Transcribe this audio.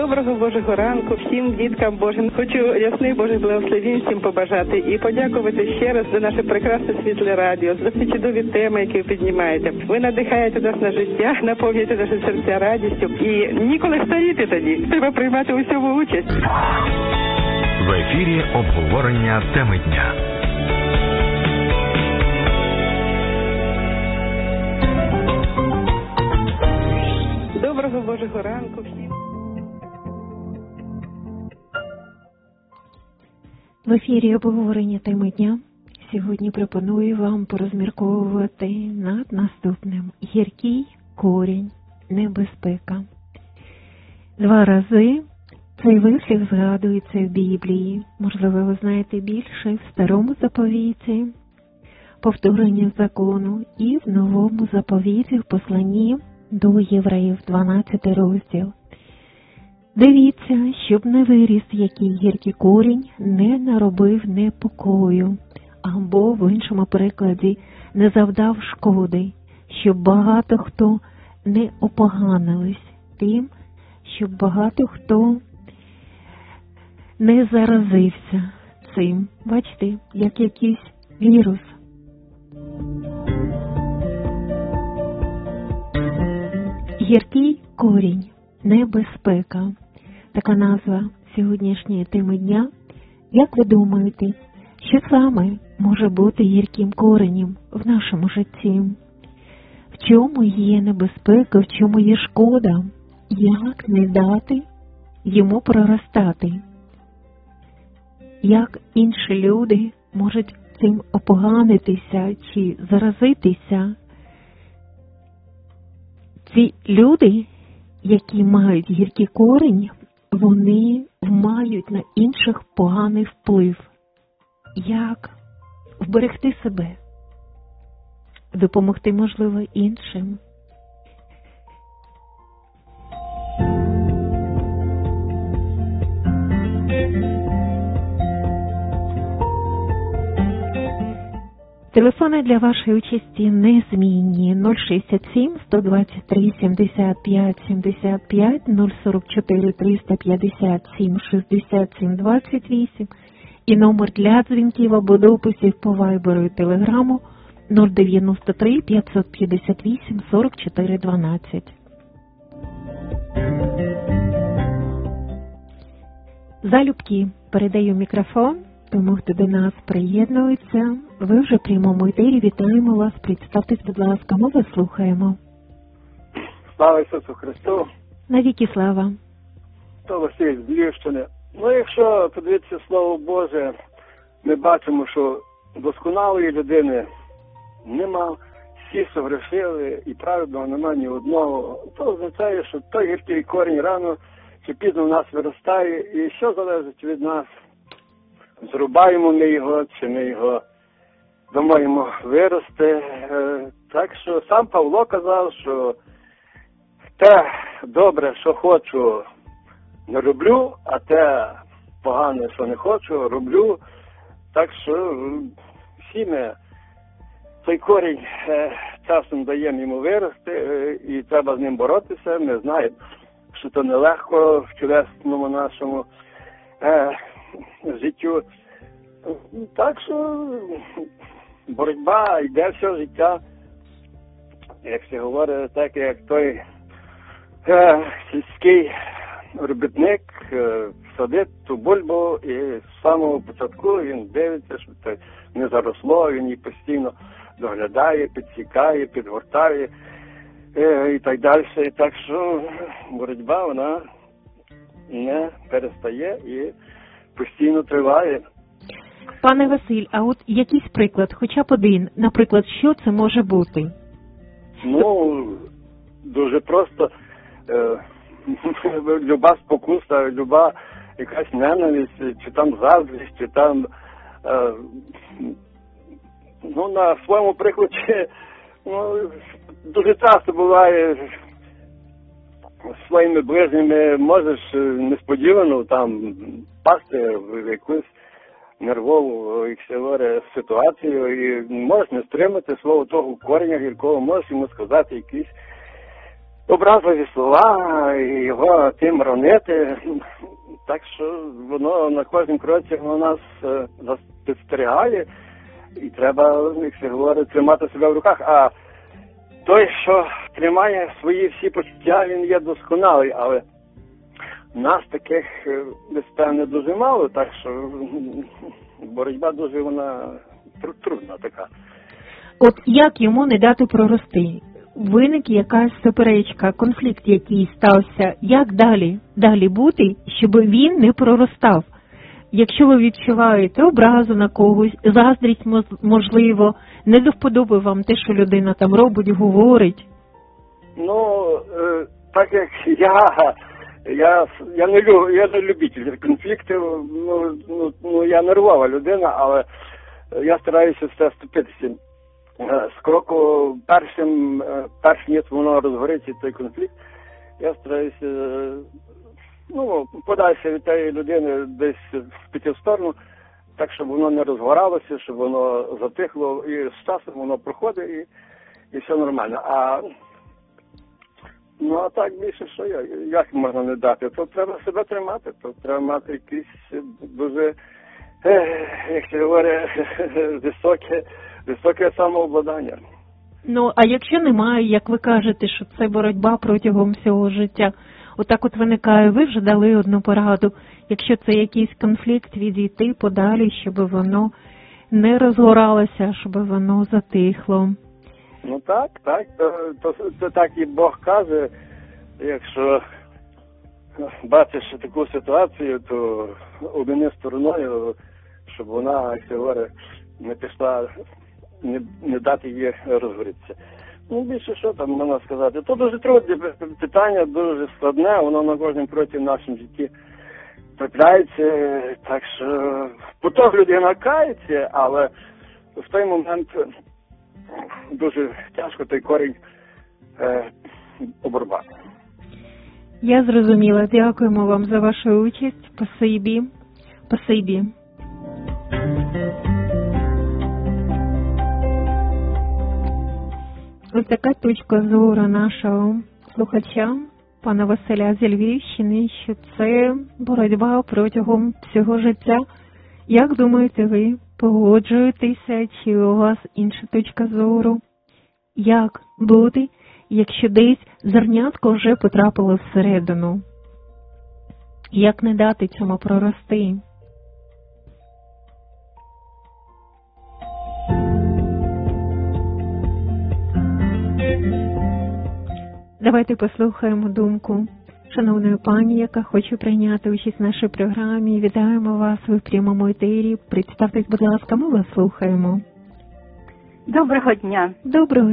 Доброго Божого ранку всім діткам Божим. Хочу ясний Божий благословінь всім побажати і подякувати ще раз за наше прекрасне світле радіо, за ці чудові теми, які ви піднімаєте. Ви надихаєте нас на життя, наповнюєте наші серця радістю і ніколи старіти тоді. Треба приймати у всьому участь. В ефірі обговорення теми дня. Доброго Божого ранку всім. В ефірі обговорення теми дня. Сьогодні пропоную вам порозмірковувати над наступним. Гіркий корінь, небезпека. 2 рази цей вислів згадується в Біблії. Можливо, ви знаєте більше в Старому заповіті, повторення закону, і в Новому заповіті в посланні до євреїв, 12 розділ. Дивіться, щоб не виріс який гіркий корінь, не наробив непокою, або в іншому перекладі не завдав шкоди, щоб багато хто не опоганились тим, щоб багато хто не заразився цим. Бачите, як якийсь вірус. Гіркий корінь, небезпека. Така назва сьогоднішньої теми дня. Як ви думаєте, що саме може бути гірким коренем в нашому житті? В чому є небезпека, в чому є шкода? Як не дати йому проростати? Як інші люди можуть цим опоганитися чи заразитися? Ці люди, які мають гіркий корінь, вони мають на інших поганий вплив. Як вберегти себе? Допомогти, можливо, іншим? Телефони для вашої участі незмінні. 067 123 75 75, 044 357 67 28 і номер для дзвінків або дописів по Вайберу і Телеграму 093 558 44 12. Залюбки передаю мікрофон. Тому, хто до нас приєднується, ви вже в прямому етері. Вітаємо вас. Представтесь, будь ласка, ми вас слухаємо. Слава Ісусу Христу! Навіки слава! То Василь з Львівщини. Якщо подивитися Слово Боже, ми бачимо, що досконалої людини нема, всі согрешили і праведного нема ні одного. То означає, що той гіркий корінь рано чи пізно в нас виростає, і що залежить від нас? Зрубаємо ми його, чи ми його думаємо вирости. Так що сам Павло казав, що те добре, що хочу, не роблю, а те погане, що не хочу, роблю. Так що всі ми цей корінь часом даємо йому вирости, і треба з ним боротися. Ми знаємо, що це нелегко в тілесному нашому життю. Так що боротьба йде все життя. Як се говорить, так як той сільський робітник садить ту бульбу, і з самого початку він дивиться, що це не заросло, він її постійно доглядає, підсікає, підгортає і так далі. І так що боротьба, вона не перестає і постійно триває. Пане Василь, а от якийсь приклад, хоча б один, наприклад, що це може бути? Дуже просто. Люба спокуса, люба якась ненависть, чи там заздрість, чи там на своєму прикладі дуже часто буває з своїми ближніми можеш несподівано там пасти в якусь нервову, як се говорить, ситуацію, і можеш не стримати свого того кореня гіркого, можеш йому сказати якісь образливі слова і його тим ронити. Так що воно на кожному кроці воно нас підстерігає, і треба, як се говорить, тримати себе в руках. А той, що тримає свої всі почуття, він є досконалий, але нас таких, безпевне, дуже мало, так що боротьба дуже вона трудна така. От як йому не дати прорости? Виник якась суперечка, конфлікт який стався. Як далі бути, щоб він не проростав? Якщо ви відчуваєте образу на когось, заздрість, можливо, не до вподоби вам те, що людина там робить, говорить. Ну, так як я не любитель конфліктів, я нервова людина, але я стараюся все ступитися з кроку перш ніж воно розгориться, той конфлікт, я стараюся, подальше від тієї людини десь піти в сторону, так, щоб воно не розгоралося, щоб воно затихло, і з часом воно проходить, і все нормально. А так більше, що як можна не дати? То треба себе тримати, то треба мати якісь дуже, як се говорить, високе самообладнання. А якщо немає, як ви кажете, що це боротьба протягом всього життя, отак от виникає, ви вже дали одну пораду, якщо це якийсь конфлікт, відійти подалі, щоб воно не розгоралося, щоб воно затихло. Так, то так і Бог каже, якщо бачиш таку ситуацію, то обміни стороною, щоб вона, як се говорить, не пішла, не дати їй розгорітися. Більше що там можна сказати. То дуже трудне питання, дуже складне, воно на кожному кроці в нашому житті трапляється, так що потім людина кається, але в той момент дуже тяжко той корінь оборвати. Я зрозуміла. Дякуємо вам за вашу участь. Спасибі. Ось така точка зору нашого слухача, пана Василя з Львівщини, що це боротьба протягом всього життя. Як думаєте ви? Погоджуєтеся, чи у вас інша точка зору? Як бути, якщо десь зернятко вже потрапило всередину? Як не дати цьому прорости? Давайте послухаємо думку шановної пані, яка хоче прийняти участь в нашій програмі. Вітаємо вас, ви в прямому етері. Представтесь, будь ласка, ми вас слухаємо. Доброго дня. Доброго